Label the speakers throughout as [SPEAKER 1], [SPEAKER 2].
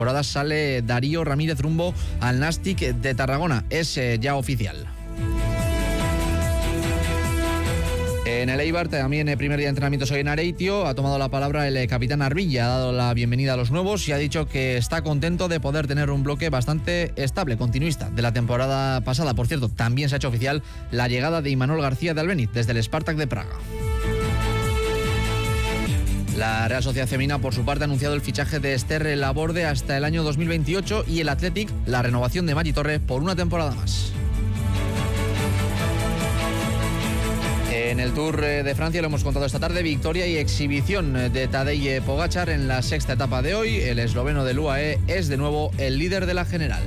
[SPEAKER 1] temporada sale Darío Ramírez rumbo al Nàstic de Tarragona. Es ya oficial. En el Eibar, también el primer día de entrenamientos hoy en Areitio, ha tomado la palabra el capitán Arbilla, ha dado la bienvenida a los nuevos y ha dicho que está contento de poder tener un bloque bastante estable, continuista, de la temporada pasada. Por cierto, también se ha hecho oficial la llegada de Imanol García de Albéniz desde el Spartak de Praga. La Real Sociedad Femenina, por su parte, ha anunciado el fichaje de Esther Laborde hasta el año 2028 y el Athletic la renovación de Maggi Torre por una temporada más. En el Tour de Francia, lo hemos contado esta tarde, victoria y exhibición de Tadej Pogačar en la sexta etapa de hoy. El esloveno del UAE es de nuevo el líder de la general.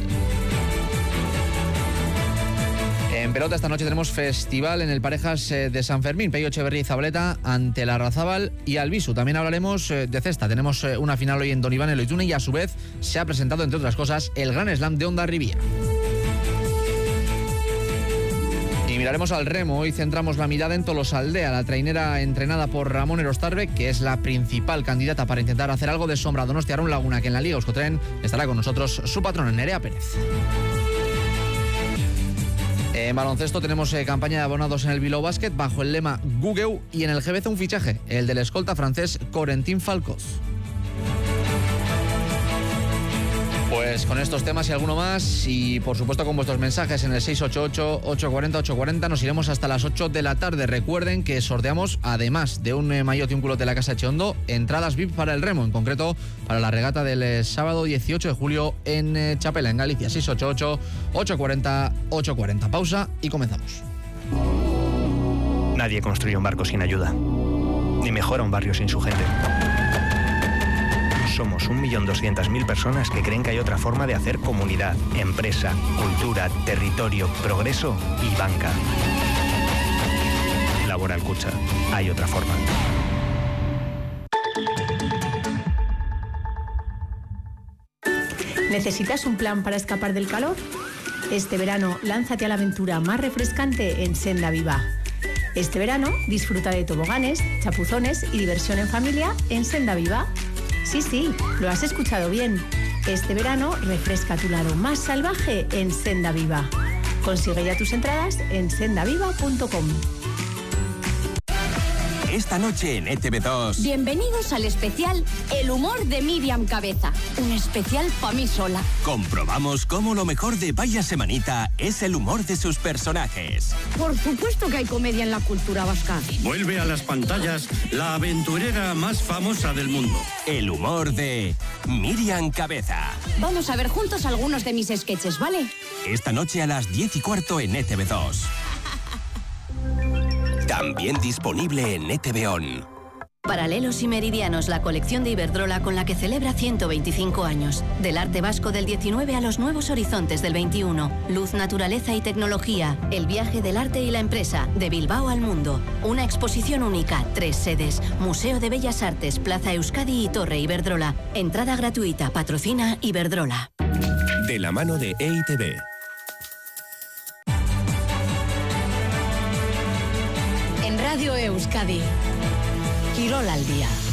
[SPEAKER 1] En pelota esta noche tenemos festival en el Parejas de San Fermín, Peio Echeverría y Zabaleta ante Larrazábal y Albisu. También hablaremos de cesta. Tenemos una final hoy en Don Iván Eloitune y a su vez se ha presentado, entre otras cosas, el Gran Slam de Hondarribia. Y miraremos al remo. Hoy centramos la mirada en Tolosaldea, la trainera entrenada por Ramón Erostarbe, que es la principal candidata para intentar hacer algo de sombra a Donostia Arun Laguna, que en la Liga Euskotren estará con nosotros su patrona, Nerea Pérez. En baloncesto tenemos campaña de abonados en el Bilbao Basket bajo el lema Gugeu y en el GBC un fichaje, el del escolta francés Corentin Falcoz. Pues con estos temas y alguno más y por supuesto con vuestros mensajes en el 688-840-840 nos iremos hasta las 8 de la tarde. Recuerden que sorteamos, además de un maillot y un culote de la Casa Echeondo, entradas VIP para el remo, en concreto para la regata del sábado 18 de julio en Chapela, en Galicia. 688-840-840. Pausa y comenzamos.
[SPEAKER 2] Nadie construye un barco sin ayuda, ni mejora un barrio sin su gente. Somos 1.200.000 personas que creen que hay otra forma de hacer comunidad, empresa, cultura, territorio, progreso y banca. Laboral Kutxa. Hay otra forma.
[SPEAKER 3] ¿Necesitas un plan para escapar del calor? Este verano, lánzate a la aventura más refrescante en Senda Viva. Este verano, disfruta de toboganes, chapuzones y diversión en familia en Senda Viva. Sí, lo has escuchado bien. Este verano refresca tu lado más salvaje en Senda Viva. Consigue ya tus entradas en sendaviva.com.
[SPEAKER 4] Esta noche en ETV2.
[SPEAKER 5] Bienvenidos al especial El humor de Miriam Cabeza. Un especial pa' mí sola.
[SPEAKER 4] Comprobamos cómo lo mejor de Vaya Semanita es el humor de sus personajes.
[SPEAKER 5] Por supuesto que hay comedia en la cultura vasca.
[SPEAKER 6] Vuelve a las pantallas la aventurera más famosa del mundo.
[SPEAKER 4] El humor de Miriam Cabeza.
[SPEAKER 5] Vamos a ver juntos algunos de mis sketches, ¿vale?
[SPEAKER 4] Esta noche a las 10:15 en ETV2. También disponible en ETV On.
[SPEAKER 7] Paralelos y Meridianos, la colección de Iberdrola con la que celebra 125 años. Del arte vasco del 19 a los nuevos horizontes del 21. Luz, naturaleza y tecnología. El viaje del arte y la empresa. De Bilbao al mundo. Una exposición única. 3 sedes. Museo de Bellas Artes, Plaza Euskadi y Torre Iberdrola. Entrada gratuita. Patrocina Iberdrola.
[SPEAKER 4] De la mano de EITV.
[SPEAKER 5] En Radio Euskadi. Quirol al día.